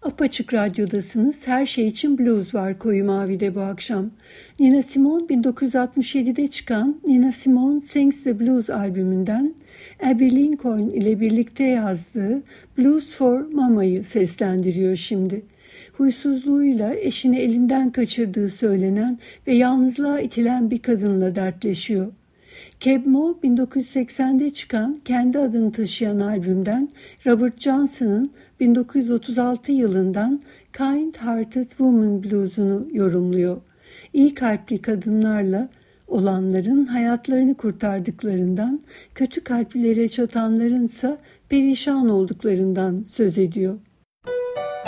Apaçık Radyo'dasınız. Her şey için blues var Koyu Mavi'de bu akşam. Nina Simone 1967'de çıkan Nina Simone Sings the Blues albümünden Abbey Lincoln ile birlikte yazdığı Blues for Mama'yı seslendiriyor şimdi. Huysuzluğuyla eşini elinden kaçırdığı söylenen ve yalnızlığa itilen bir kadınla dertleşiyor. Keb Mo 1980'de çıkan kendi adını taşıyan albümden Robert Johnson'ın 1936 yılından Kind Hearted Woman bluesunu yorumluyor. İyi kalpli kadınlarla olanların hayatlarını kurtardıklarından, kötü kalplilere çatanlarınsa perişan olduklarından söz ediyor.